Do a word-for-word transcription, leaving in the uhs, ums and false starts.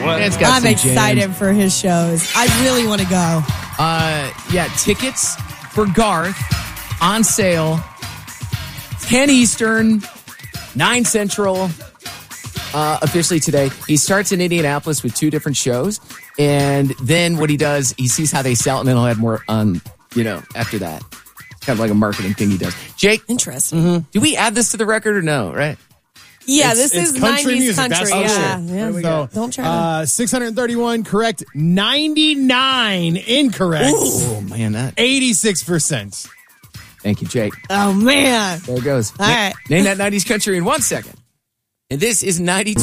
What? It's got I'm some excited jams. for his shows. I really want to go. Uh, yeah, tickets for Garth on sale. ten Eastern, nine Central. Uh, officially today. He starts in Indianapolis with two different shows. And then what he does, he sees how they sell, and then he'll have more on, you know, after that. Kind of like a marketing thing he does. Jake, Interesting. mm-hmm. do we add this to the record or no, right? Yeah, It's- this it's is country nineties music. country. That's for Yeah, sure. yeah. So, Don't try to. uh, six hundred thirty-one correct, ninety-nine incorrect, Oh, man, that. eighty-six percent. Thank you, Jake. Oh man. There it goes. All right. Name that nineties country in one second. And this is ninety-two.